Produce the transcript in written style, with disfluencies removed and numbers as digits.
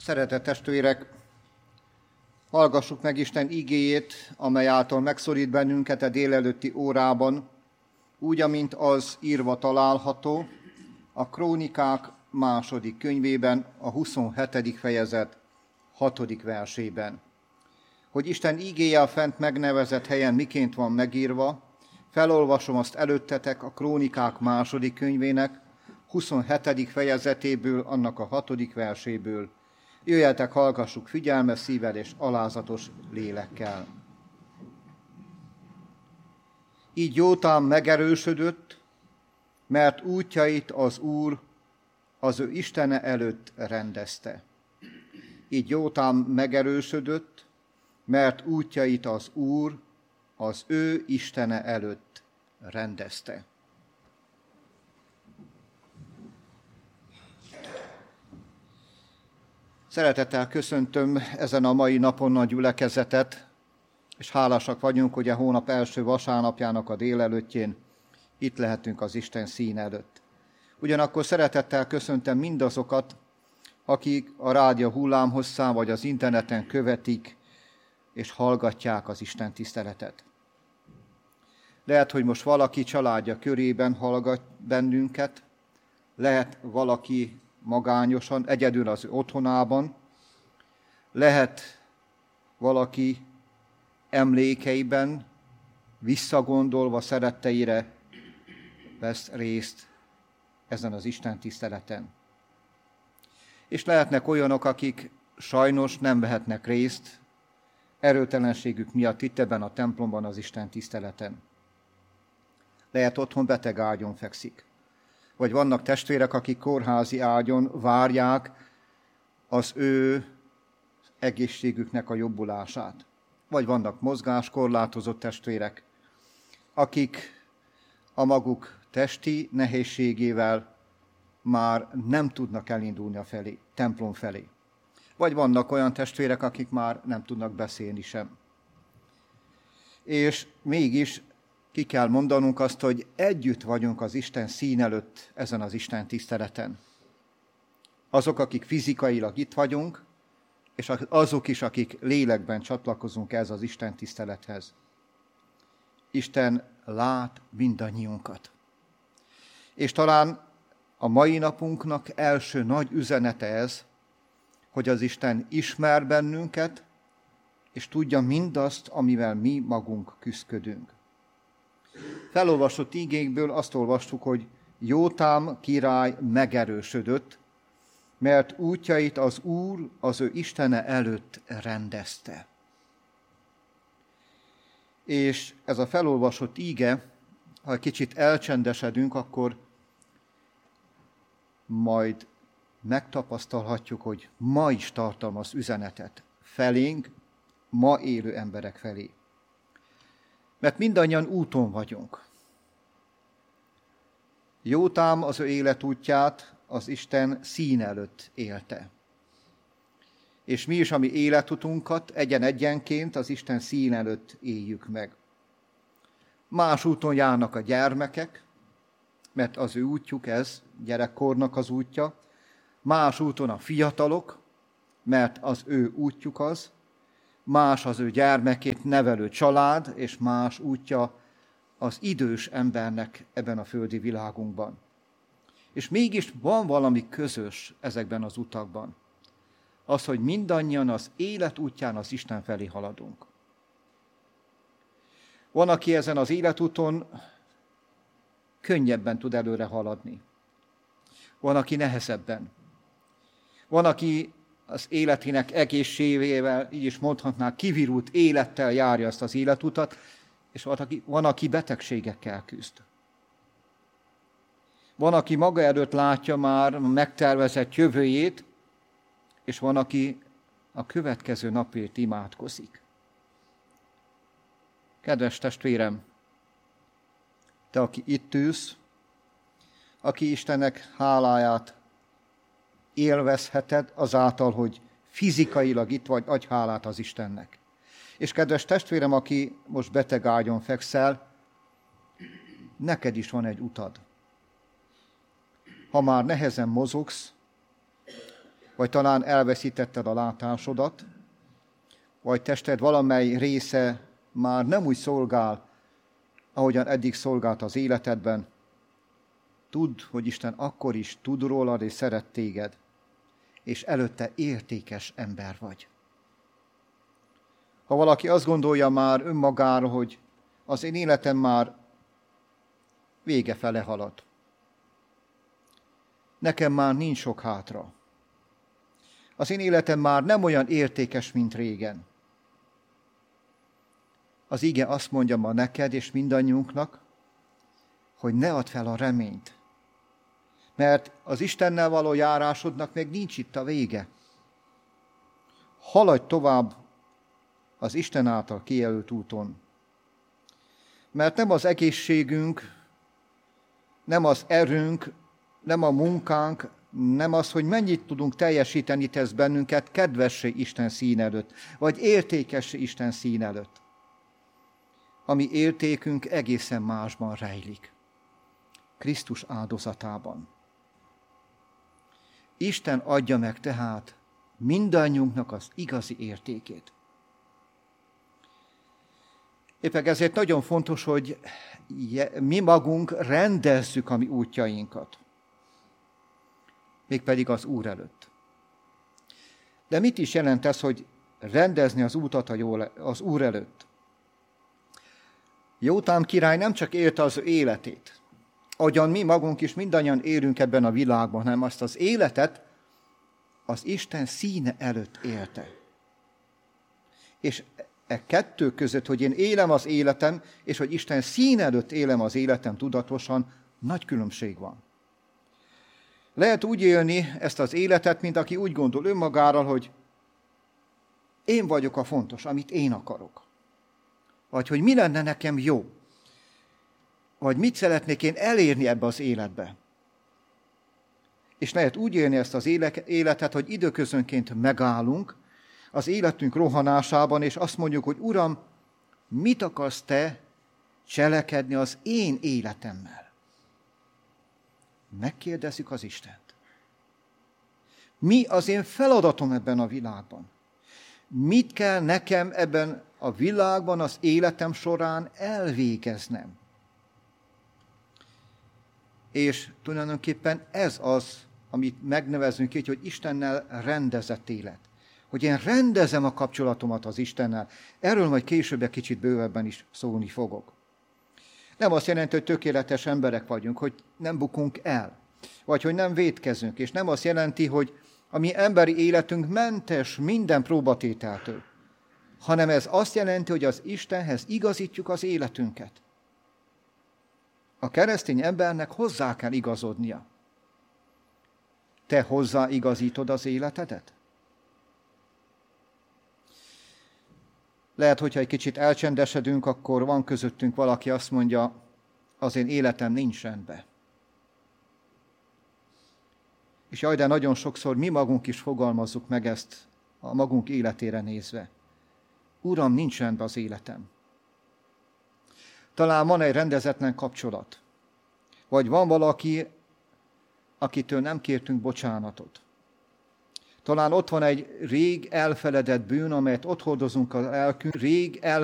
Szeretett testvérek, hallgassuk meg Isten igéjét, amely által megszólít bennünket a délelőtti órában, úgy, amint az írva található a Krónikák második könyvében, a 27. fejezet 6. versében. Hogy Isten igéje a fent megnevezett helyen miként van megírva, felolvasom azt előttetek a Krónikák második könyvének 27. fejezetéből, annak a 6. verséből. Jöjjetek, hallgassuk figyelmes szívvel és alázatos lélekkel. Így Jótám megerősödött, mert útjait az Úr, az ő Istene előtt rendezte. Így Jótám megerősödött, mert útjait az Úr, az ő Istene előtt rendezte. Szeretettel köszöntöm ezen a mai napon a gyülekezetet, és hálásak vagyunk, hogy a hónap első vasárnapjának a délelőttjén itt lehetünk az Isten szín előtt. Ugyanakkor szeretettel köszöntöm mindazokat, akik a rádió hullámhosszán vagy az interneten követik és hallgatják az Isten tiszteletet. Lehet, hogy most valaki családja körében hallgat bennünket, lehet valaki magányosan, egyedül az otthonában, lehet valaki emlékeiben, visszagondolva szeretteire vesz részt ezen az Isten tiszteleten. És lehetnek olyanok, akik sajnos nem vehetnek részt erőtelenségük miatt itt ebben a templomban az Isten tiszteleten. Lehet otthon beteg ágyon fekszik. Vagy vannak testvérek, akik kórházi ágyon várják az ő egészségüknek a jobbulását. Vagy vannak mozgáskorlátozott testvérek, akik a maguk testi nehézségével már nem tudnak elindulni a templom felé. Vagy vannak olyan testvérek, akik már nem tudnak beszélni sem. És mégis ki kell mondanunk azt, hogy együtt vagyunk az Isten szín előtt ezen az Isten tiszteleten. Azok, akik fizikailag itt vagyunk, és azok is, akik lélekben csatlakozunk ez az Isten tisztelethez. Isten lát mindannyiunkat. És talán a mai napunknak első nagy üzenete ez, hogy az Isten ismer bennünket, és tudja mindazt, amivel mi magunk küszködünk. Felolvasott igékből azt olvastuk, hogy Jótám király megerősödött, mert útjait az Úr, az ő Istene előtt rendezte. És ez a felolvasott íge, ha egy kicsit elcsendesedünk, akkor majd megtapasztalhatjuk, hogy ma is tartalmaz üzenetet felénk, ma élő emberek felé. Mert mindannyian úton vagyunk. Jótám az ő életútját az Isten szín előtt élte. És mi is a mi életutunkat egyen-egyenként az Isten szín előtt éljük meg. Más úton járnak a gyermekek, mert az ő útjuk ez, gyerekkornak az útja. Más úton a fiatalok, mert az ő útjuk az. Más az ő gyermekét nevelő család, és más útja az idős embernek ebben a földi világunkban. És mégis van valami közös ezekben az utakban. Az, hogy mindannyian az élet útján az Isten felé haladunk. Van, aki ezen az életúton könnyebben tud előre haladni. Van, aki nehezebben. Van, aki az életének egészségével, így is mondhatnák, kivirult élettel járja ezt az életutat, és van, aki betegségekkel küzd. Van, aki maga előtt látja már megtervezett jövőjét, és van, aki a következő napért imádkozik. Kedves testvérem, te, aki itt ülsz, aki Istennek háláját élvezheted azáltal, hogy fizikailag itt vagy, adj hálát az Istennek. És kedves testvérem, aki most beteg ágyon fekszel, neked is van egy utad. Ha már nehezen mozogsz, vagy talán elveszítetted a látásodat, vagy tested valamely része már nem úgy szolgál, ahogyan eddig szolgált az életedben. Tudd, hogy Isten akkor is tud rólad és szeret téged, és előtte értékes ember vagy. Ha valaki azt gondolja már önmagára, hogy az én életem már vége fele halad, nekem már nincs sok hátra, az én életem már nem olyan értékes, mint régen. Az ige azt mondja ma neked és mindannyiunknak, hogy ne add fel a reményt, mert az Istennel való járásodnak még nincs itt a vége. Haladj tovább az Isten által kijelölt úton. Mert nem az egészségünk, nem az erőnk, nem a munkánk, nem az, hogy mennyit tudunk teljesíteni, tesz bennünket kedvessé Isten szín előtt, vagy értékessé Isten szín előtt. A mi értékünk egészen másban rejlik. Krisztus áldozatában. Isten adja meg tehát mindannyiunknak az igazi értékét. Éppen ezért nagyon fontos, hogy mi magunk rendezzük a mi útjainkat. Mégpedig az Úr előtt. De mit is jelent ez, hogy rendezni az útat az Úr előtt? Jótám király nem csak élte az ő életét, ahogyan mi magunk is mindannyian élünk ebben a világban, hanem azt az életet az Isten színe előtt élte. És kettő között, hogy én élem az életem, és hogy Isten színe előtt élem az életem tudatosan, nagy különbség van. Lehet úgy élni ezt az életet, mint aki úgy gondol önmagáról, hogy én vagyok a fontos, amit én akarok. Vagy hogy mi lenne nekem jó. Vagy mit szeretnék én elérni ebbe az életbe. És lehet úgy élni ezt az életet, hogy időközönként megállunk az életünk rohanásában, és azt mondjuk, hogy Uram, mit akarsz te cselekedni az én életemmel? Megkérdezzük az Istent. Mi az én feladatom ebben a világban? Mit kell nekem ebben a világban az életem során elvégeznem? És tulajdonképpen ez az, amit megnevezünk így, hogy Istennel rendezett élet. Hogy én rendezem a kapcsolatomat az Istennel. Erről majd később egy kicsit bővebben is szólni fogok. Nem azt jelenti, hogy tökéletes emberek vagyunk, hogy nem bukunk el, vagy hogy nem vétkezünk, és nem azt jelenti, hogy a mi emberi életünk mentes minden próbatételtől, hanem ez azt jelenti, hogy az Istenhez igazítjuk az életünket. A keresztény embernek hozzá kell igazodnia. Te hozzáigazítod az életedet? Lehet, hogyha egy kicsit elcsendesedünk, akkor van közöttünk valaki, azt mondja, az én életem nincs rendben. És jaj, de nagyon sokszor mi magunk is fogalmazzuk meg ezt a magunk életére nézve. Uram, nincs rendben az életem. Talán van egy rendezetlen kapcsolat. Vagy van valaki, akitől nem kértünk bocsánatot. Talán ott van egy rég elfeledett bűn, amelyet ott hordozunk a lelkünk,